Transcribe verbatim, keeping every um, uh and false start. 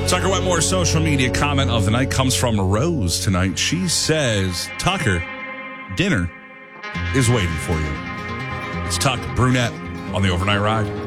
Tucker Wetmore's social media comment of the night comes from Rose tonight. She says, Tucker, dinner is waiting for you. It's Tuck Brunette on the Overnight Ride.